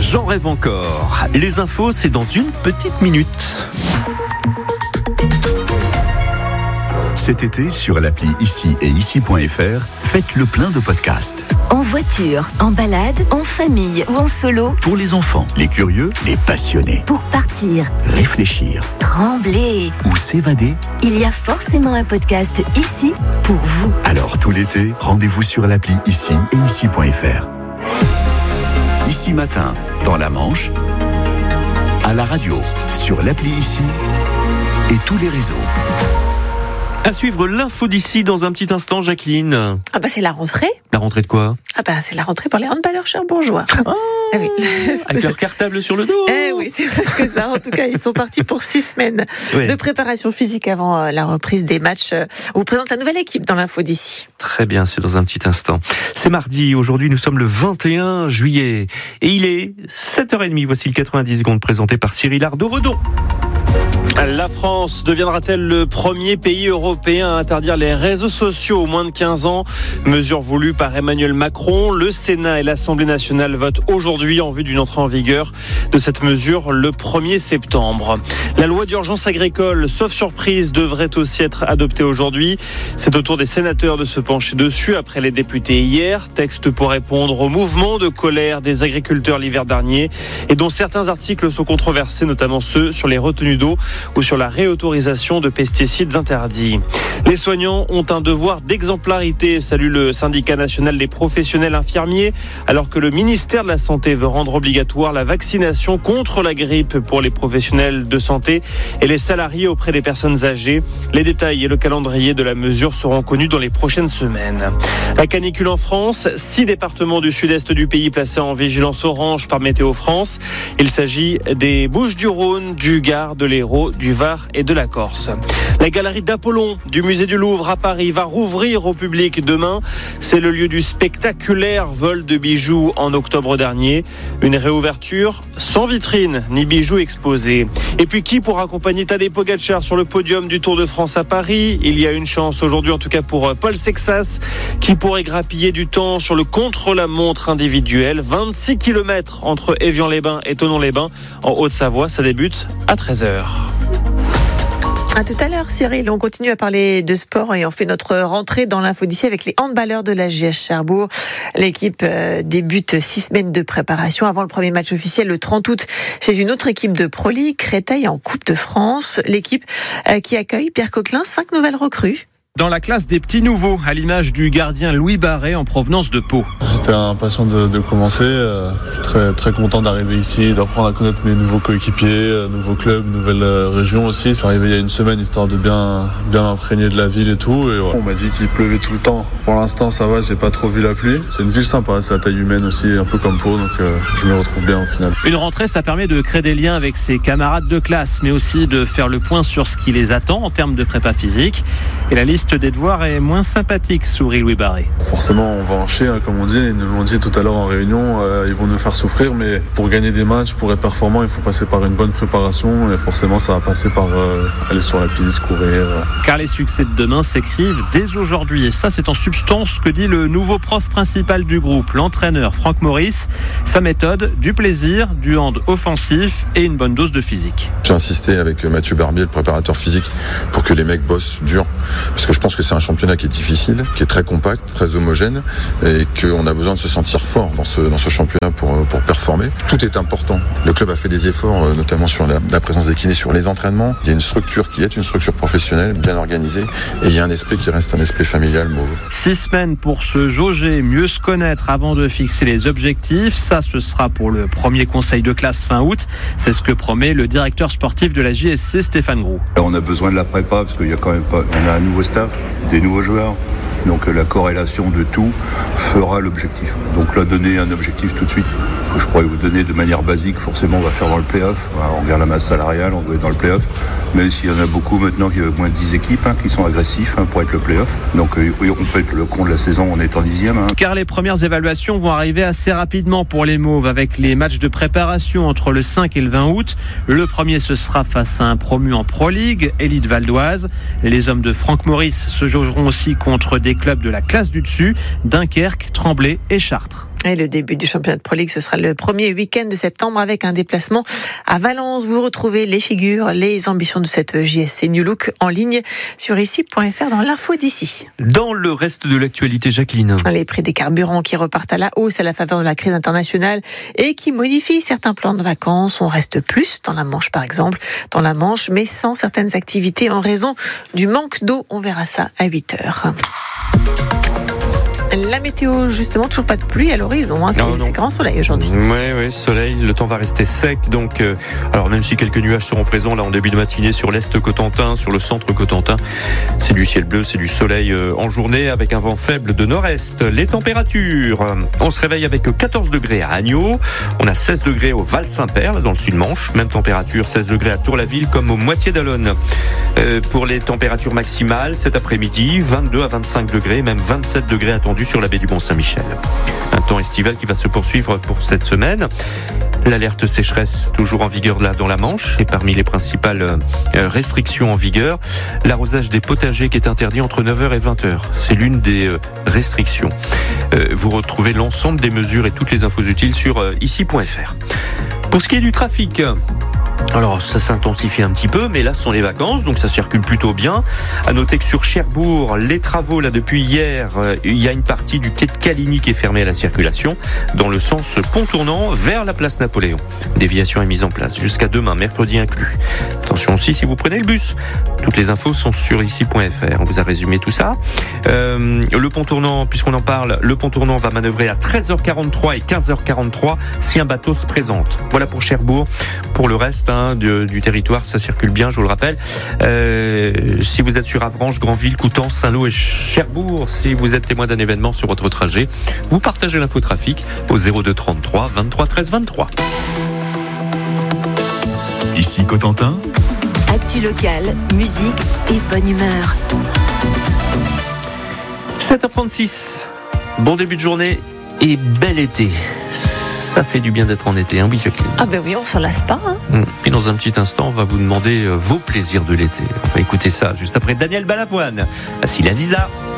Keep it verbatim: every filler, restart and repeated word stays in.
J'en rêve encore. Les infos, c'est dans une petite minute. Cet été, sur l'appli Ici et Ici point F R, faites le plein de podcasts. En voiture, en balade, en famille ou en solo. Pour les enfants, les curieux, les passionnés. Pour partir, réfléchir, trembler ou s'évader. Il y a forcément un podcast ici pour vous. Alors tout l'été, rendez-vous sur l'appli Ici et Ici point F R. Ici matin, dans la Manche, à la radio, sur l'appli Ici et tous les réseaux. À suivre l'info d'ici dans un petit instant, Jacqueline. Ah bah c'est la rentrée. La rentrée de quoi? Ah bah c'est la rentrée pour les handballeurs cherbourgeois. Oh, ah oui. Avec leur cartable sur le dos. Eh oui, c'est presque ça. En tout cas, ils sont partis pour six semaines oui. de préparation physique avant la reprise des matchs. On vous présente la nouvelle équipe dans l'info d'ici. Très bien, c'est dans un petit instant. C'est mardi, aujourd'hui nous sommes le vingt et un juillet. Et il est sept heures trente, voici le quatre-vingt-dix secondes présenté par Cyril Ardo-Redon. La France deviendra-t-elle le premier pays européen à interdire les réseaux sociaux aux moins de quinze ans? Mesure voulue par Emmanuel Macron. Le Sénat et l'Assemblée nationale votent aujourd'hui en vue d'une entrée en vigueur de cette mesure le premier septembre. La loi d'urgence agricole, sauf surprise, devrait aussi être adoptée aujourd'hui. C'est au tour des sénateurs de se pencher dessus après les députés hier. Texte pour répondre au mouvement de colère des agriculteurs l'hiver dernier et dont certains articles sont controversés, notamment ceux sur les retenues d'eau ou sur la réautorisation de pesticides interdits. Les soignants ont un devoir d'exemplarité, salue le syndicat national des professionnels infirmiers, alors que le ministère de la Santé veut rendre obligatoire la vaccination contre la grippe pour les professionnels de santé et les salariés auprès des personnes âgées. Les détails et le calendrier de la mesure seront connus dans les prochaines semaines. La canicule en France, six départements du sud-est du pays placés en vigilance orange par Météo France. Il s'agit des Bouches-du-Rhône, du Gard, de l'Hérault, du Var et de la Corse. La galerie d'Apollon du musée du Louvre à Paris va rouvrir au public demain. C'est le lieu du spectaculaire vol de bijoux en octobre dernier. Une réouverture sans vitrine ni bijoux exposés. Et puis qui pour accompagner Tadej Pogačar sur le podium du Tour de France à Paris? Il y a une chance aujourd'hui en tout cas pour Paul Sexas qui pourrait grappiller du temps sur le contre-la-montre individuel. vingt-six kilomètres entre Évian-les-Bains et Thonon-les-Bains en Haute-Savoie. Ça débute à treize heures. À tout à l'heure, Cyril. On continue à parler de sport et on fait notre rentrée dans l'info d'ici avec les handballeurs de la J S Cherbourg. L'équipe débute six semaines de préparation avant le premier match officiel le trente août chez une autre équipe de Pro League, Créteil en Coupe de France. L'équipe qui accueille Pierre Coquelin, cinq nouvelles recrues. Dans la classe des petits nouveaux, à l'image du gardien Louis Barré en provenance de Pau. J'étais impatient de, de commencer, euh, je suis très, très content d'arriver ici, d'apprendre à connaître mes nouveaux coéquipiers, euh, nouveaux clubs, nouvelles euh, régions aussi. Je suis arrivé il y a une semaine histoire de bien, bien m'imprégner de la ville et tout. Et ouais. On m'a dit qu'il pleuvait tout le temps. Pour l'instant ça va, j'ai pas trop vu la pluie. C'est une ville sympa, c'est à taille humaine aussi, un peu comme Pau, donc euh, je m'y retrouve bien au final. Une rentrée, ça permet de créer des liens avec ses camarades de classe, mais aussi de faire le point sur ce qui les attend en termes de prépa physique. Et la liste des devoirs est moins sympathique, sourit Louis Barré. Forcément, on va en chier, hein, comme on dit. Ils nous l'ont dit tout à l'heure en réunion. Euh, ils vont nous faire souffrir, mais pour gagner des matchs, pour être performant, il faut passer par une bonne préparation. Et forcément, ça va passer par euh, aller sur la piste, courir. Euh. Car les succès de demain s'écrivent dès aujourd'hui. Et ça, c'est en substance ce que dit le nouveau prof principal du groupe, l'entraîneur Franck Maurice. Sa méthode, du plaisir, du hand offensif et une bonne dose de physique. J'ai insisté avec Mathieu Barbier, le préparateur physique, pour que les mecs bossent dur. Parce que je pense que c'est un championnat qui est difficile, qui est très compact, très homogène et qu'on a besoin de se sentir fort dans ce, dans ce championnat pour, pour performer. Tout est important. Le club a fait des efforts, notamment sur la, la présence des kinés, sur les entraînements. Il y a une structure qui est une structure professionnelle, bien organisée et il y a un esprit qui reste un esprit familial, mauve. Six semaines pour se jauger, mieux se connaître avant de fixer les objectifs. Ça, ce sera pour le premier conseil de classe fin août. C'est ce que promet le directeur sportif de la J S C, Stéphane Groux. On a besoin de la prépa parce qu'il y a quand même pas, on a un nouveau staff, des nouveaux joueurs. Donc la corrélation de tout fera l'objectif. Donc là, donner un objectif tout de suite, que je pourrais vous donner de manière basique, forcément on va faire dans le play-off. On regarde la masse salariale, on doit être dans le play-off. Mais s'il y en a beaucoup maintenant, il y a au moins dix équipes hein, qui sont agressifs hein, pour être le play-off. Donc euh, on peut être le con de la saison en étant dixième. Hein. Car les premières évaluations vont arriver assez rapidement pour les Mauves, avec les matchs de préparation entre le cinq et le vingt août. Le premier, ce sera face à un promu en Pro League, Élite Val d'Oise. Les hommes de Franck Maurice se jaugeront aussi contre des clubs de la classe du dessus, Dunkerque, Tremblay et Chartres. Et le début du championnat de Pro League, ce sera le premier week-end de septembre avec un déplacement à Valence. Vous retrouvez les figures, les ambitions de cette J S C New Look en ligne sur ici point f r dans l'info d'ici. Dans le reste de l'actualité, Jacqueline. Les prix des carburants qui repartent à la hausse à la faveur de la crise internationale et qui modifient certains plans de vacances. On reste plus dans la Manche, par exemple, dans la Manche, mais sans certaines activités en raison du manque d'eau. On verra ça à huit heures. La météo, justement, toujours pas de pluie à l'horizon. Hein. C'est, c'est grand soleil aujourd'hui. Oui, oui, soleil. Le temps va rester sec. Donc, euh, alors même si quelques nuages seront présents là en début de matinée sur l'est Cotentin, sur le centre Cotentin, c'est du ciel bleu, c'est du soleil euh, en journée avec un vent faible de nord-est. Les températures, on se réveille avec quatorze degrés à Agneau. On a seize degrés au Val-Saint-Père, dans le sud-Manche. Même température, seize degrés à Tour-la-Ville comme au Moitié d'Alonne. Euh, pour les températures maximales, cet après-midi, vingt-deux à vingt-cinq degrés, même vingt-sept degrés attendus sur la baie du Mont-Saint-Michel. Un temps estival qui va se poursuivre pour cette semaine. L'alerte sécheresse toujours en vigueur là dans la Manche et parmi les principales restrictions en vigueur, l'arrosage des potagers qui est interdit entre neuf heures et vingt heures. C'est l'une des restrictions. Vous retrouvez l'ensemble des mesures et toutes les infos utiles sur ici point f r. Pour ce qui est du trafic, alors ça s'intensifie un petit peu, mais là ce sont les vacances, donc ça circule plutôt bien. À noter que sur Cherbourg, les travaux là depuis hier, euh, il y a une partie du quai de Caligny qui est fermée à la circulation dans le sens pont tournant vers la place Napoléon. Déviation est mise en place jusqu'à demain, mercredi inclus. Attention aussi si vous prenez le bus. Toutes les infos sont sur ici point f r. On vous a résumé tout ça. Euh, le pont tournant, puisqu'on en parle, le pont tournant va manœuvrer à treize heures quarante-trois et quinze heures quarante-trois si un bateau se présente. Voilà pour Cherbourg. Pour le reste hein, du, du territoire, ça circule bien, je vous le rappelle. Euh, si vous êtes sur Avranches, Granville, Coutances, Saint-Lô et Cherbourg, si vous êtes témoin d'un événement sur votre trajet, vous partagez l'infotrafic au zéro deux trente-trois vingt-trois treize vingt-trois. Ici Cotentin. Actu locale, musique et bonne humeur. sept heures trente-six. Bon début de journée et bel été. Ça fait du bien d'être en été, hein, oui, Jacqueline. Ah ben oui, on s'en lasse pas. Hein. Et dans un petit instant, on va vous demander vos plaisirs de l'été. On va écouter ça juste après Daniel Balavoine. Voici l'Aziza.